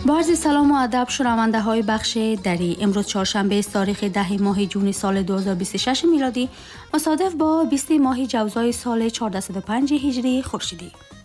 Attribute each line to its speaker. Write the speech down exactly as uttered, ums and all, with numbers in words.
Speaker 1: با عرض سلام و ادب شنونده های بخش دری، امروز چهارشنبه تاریخ ده ماه جون سال دو هزار و بیست و شش میلادی مصادف با بیست ماه جوزای سال چهارصد و پنج هجری خورشیدی.